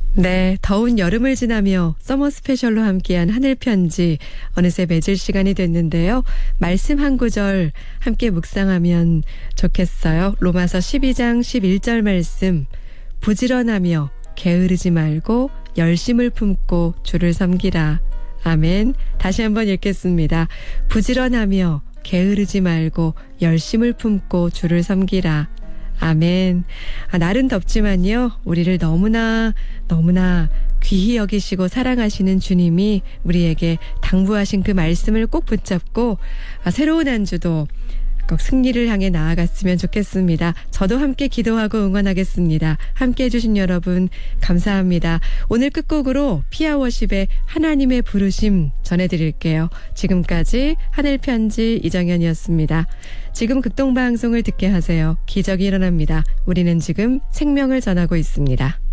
네, 더운 여름을 지나며 서머 스페셜로 함께한 하늘편지 어느새 맺을 시간이 됐는데요. 말씀 한 구절 함께 묵상하면 좋겠어요. 로마서 12장 11절 말씀. 부지런하며 게으르지 말고 열심을 품고 주를 섬기라. 아멘. 다시 한번 읽겠습니다. 부지런하며 게으르지 말고 열심을 품고 주를 섬기라. 아멘. 날은 덥지만요. 우리를 너무나 귀히 여기시고 사랑하시는 주님이 우리에게 당부하신 그 말씀을 꼭 붙잡고 새로운 한 주도 꼭 승리를 향해 나아갔으면 좋겠습니다. 저도 함께 기도하고 응원하겠습니다. 함께 해주신 여러분 감사합니다. 오늘 끝곡으로 피아워십의 하나님의 부르심 전해드릴게요. 지금까지 하늘편지 이정현이었습니다. 지금 극동방송을 듣게 하세요. 기적이 일어납니다. 우리는 지금 생명을 전하고 있습니다.